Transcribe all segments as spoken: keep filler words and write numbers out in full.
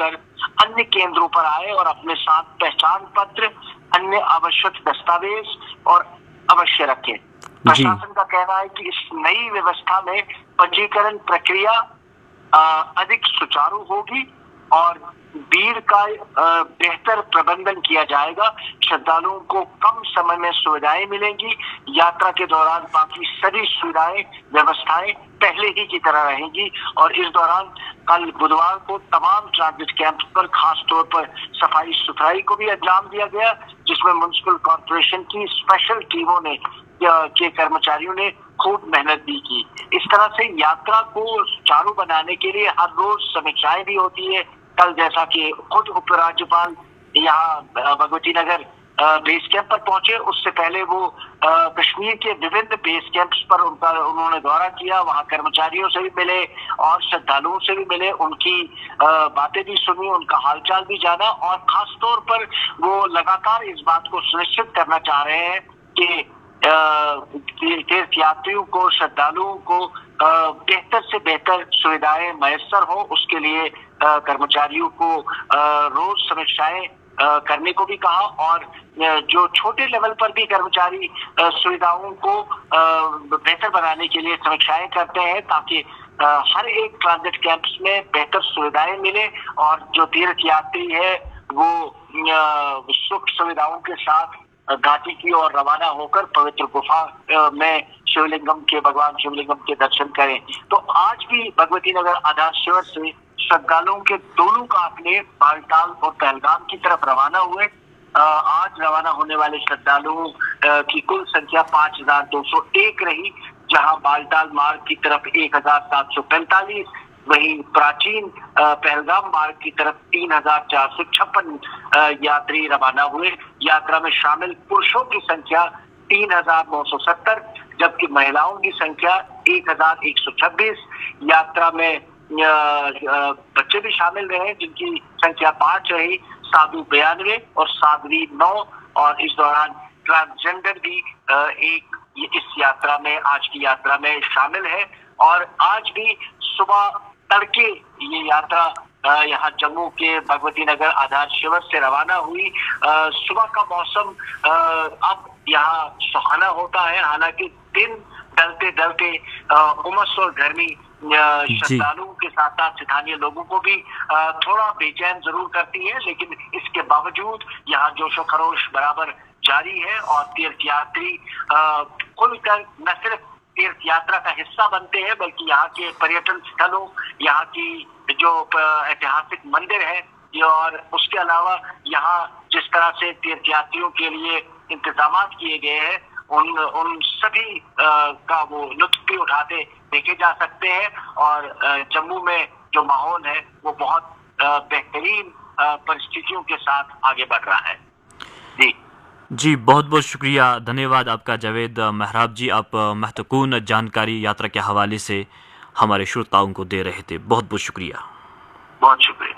होकर अन्य केंद्रों पर आए और अपने साथ पहचान पत्र, अन्य आवश्यक दस्तावेज और अवश्य रखें। प्रशासन का कहना है कि इस नई व्यवस्था में पंजीकरण प्रक्रिया अधिक सुचारू होगी और भीड़ का बेहतर प्रबंधन किया जाएगा। श्रद्धालुओं को कम समय में सुविधाएं मिलेंगी। यात्रा के दौरान बाकी सभी सुविधाएं व्यवस्थाएं पहले ही की तरह रहेंगी और इस दौरान कल बुधवार को तमाम ट्रांजिट कैंप पर खास तौर पर सफाई सुथराई को भी अंजाम दिया गया, जिसमें म्युनिसिपल कॉर्पोरेशन की स्पेशल टीमों ने के कर्मचारियों ने खूब मेहनत भी की। इस तरह से यात्रा को सुचारू बनाने के लिए हर रोज समीक्षाएं भी होती है। कल जैसा कि खुद उपराज्यपाल यहाँ भगवती नगर बेस कैंप पर पहुंचे, उससे पहले वो कश्मीर के विभिन्न बेस कैंप्स पर उनका उन्होंने दौरा किया, वहां कर्मचारियों से भी मिले और श्रद्धालुओं से भी मिले, उनकी बातें भी सुनी, उनका हालचाल भी जाना और खास तौर पर वो लगातार इस बात को सुनिश्चित करना चाह रहे हैं कि तीर्थ यात्रियों को, श्रद्धालुओं को बेहतर से बेहतर सुविधाएं मैसर हो। उसके लिए कर्मचारियों को रोज समीक्षाएं करने को भी कहा और जो छोटे लेवल पर भी कर्मचारी सुविधाओं को बेहतर बनाने के लिए समीक्षाएं करते हैं ताकि हर एक ट्रांजिट कैंप्स में बेहतर सुविधाएं मिले और जो तीर्थ यात्री है वो सुख सुविधाओं के साथ घाटी की ओर रवाना होकर पवित्र गुफा में शिवलिंगम के भगवान शिवलिंगम के दर्शन करें। तो आज भी भगवती नगर आधार शिविर से श्रद्धालुओं के दोनों काफिले बालटाल और पहलगाम की तरफ रवाना हुए। आज रवाना होने वाले श्रद्धालुओं की कुल संख्या पांच हजार दो सौ एक रही, जहां बालटाल मार्ग की तरफ एक हजार सात सौ पैंतालीस, वहीं प्राचीन पहलगाम मार्ग की तरफ तीन हजार चार सौ छप्पन यात्री रवाना हुए। यात्रा में शामिल पुरुषों की संख्या तीन हजार नौ सौ सत्तर, जबकि महिलाओं की संख्या एक हजार एक सौ छब्बीस। यात्रा में बच्चे भी शामिल रहे, जिनकी संख्या पांच रही, साधु बयानवे और साध्वी नौ, और इस दौरान ट्रांसजेंडर भी एक इस यात्रा में, आज की यात्रा में शामिल है। और आज भी सुबह तड़के ये यात्रा यहाँ जम्मू के भगवती नगर आधार शिविर से रवाना हुई। सुबह का मौसम अब यहाँ सुहाना होता है, हालांकि दिन ढलते ढलते उमस और गर्मी श्रद्धालुओं के साथ साथ स्थानीय लोगों को भी थोड़ा बेचैन जरूर करती है, लेकिन इसके बावजूद यहाँ जोशो खरोश बराबर जारी है और तीर्थ यात्री खुलकर न सिर्फ तीर्थ यात्रा का हिस्सा बनते हैं बल्कि यहाँ के पर्यटन स्थलों, यहाँ की जो ऐतिहासिक मंदिर है और उसके अलावा यहाँ जिस तरह से तीर्थ यात्रियों के लिए इंतजाम किए गए हैं उन उन सभी का वो लुत्फ भी उठाते देखे जा सकते हैं। और जम्मू में जो माहौल है वो बहुत बेहतरीन परिस्थितियों के साथ आगे बढ़ रहा है। जी जी बहुत बहुत शुक्रिया, धन्यवाद आपका जावेद मेहराब जी। आप महत्वपूर्ण जानकारी यात्रा के हवाले से हमारे श्रोताओं को दे रहे थे, बहुत बहुत शुक्रिया। बहुत शुक्रिया।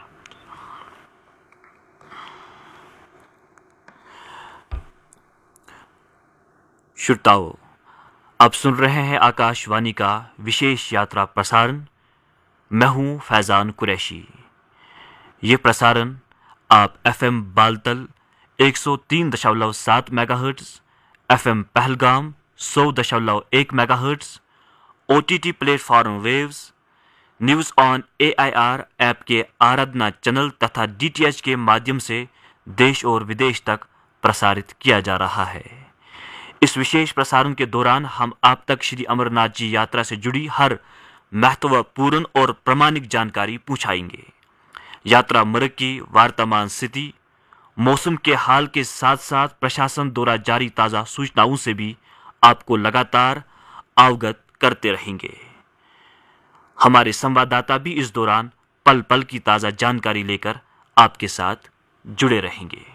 श्रोताओं, आप सुन रहे हैं आकाशवाणी का विशेष यात्रा प्रसारण। मैं हूं फैजान कुरैशी। ये प्रसारण आप एफएम बालतल एक सौ तीन दशमलव सात मेगाहर्ट्ज, एफएम पहलगाम सौ दशमलव एक megahertz, OTT platform waves, news on AIR app के आराधना चैनल तथा डीटीएच के माध्यम से देश और विदेश तक प्रसारित किया जा रहा है। इस विशेष प्रसारण के दौरान हम आप तक श्री अमरनाथ जी यात्रा से जुड़ी हर महत्वपूर्ण और प्रामाणिक जानकारी पहुंचाएंगे। यात्रा मार्ग की वर्तमान स्थिति, मौसम के हाल के साथ साथ प्रशासन द्वारा जारी ताज़ा सूचनाओं से भी आपको लगातार अवगत करते रहेंगे। हमारे संवाददाता भी इस दौरान पल पल की ताज़ा जानकारी लेकर आपके साथ जुड़े रहेंगे।